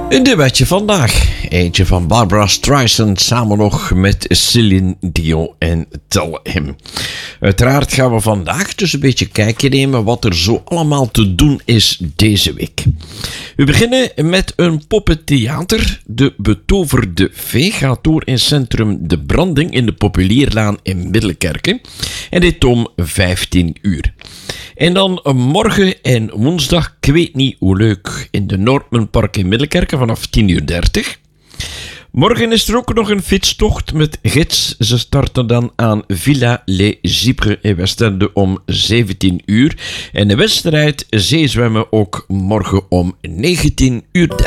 Een duetje vandaag. Eentje van Barbra Streisand samen nog met Céline Dion en Tell Him. Uiteraard gaan we vandaag dus een beetje kijken nemen wat er zo allemaal te doen is deze week. We beginnen met een poppentheater. De Betoverde Fee gaat door in Centrum De Branding in de Populierlaan in Middelkerke. En dit om 15 uur. En dan morgen en woensdag, ik weet niet hoe leuk, in de Noordmenpark in Middelkerke vanaf 10:30. Morgen is er ook nog een fietstocht met gids. Ze starten dan aan Villa Les Ypres in Westende om 17 uur. En de wedstrijd zeezwemmen ook morgen om 19:30.